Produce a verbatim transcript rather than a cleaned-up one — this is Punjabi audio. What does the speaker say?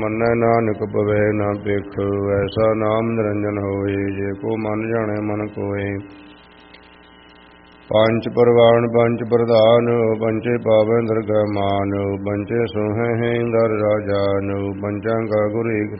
ਮੰਨੈ ਨਾਨਕ ਪਵੈ ਨਾ ਭਿਖ, ਐਸਾ ਨਾਮ ਨਿਰੰਜਨ ਹੋਏ, ਜੇ ਕੋ ਮਨ ਜਾਣੈ ਮਨ ਕੋਇ। ਪੰਚ ਪਰਵਾਣ ਪੰਚ ਪ੍ਰਧਾਨ, ਪੰਚੇ ਪਾਵੈ ਦਰਗਹਿ ਮਾਨ, ਪੰਚੇ ਸੋਹੈ ਹੈ ਦਰ ਰਾਜਾਨ, ਪੰਚਾਂ ਕਾ ਗੁਰ ਏਕ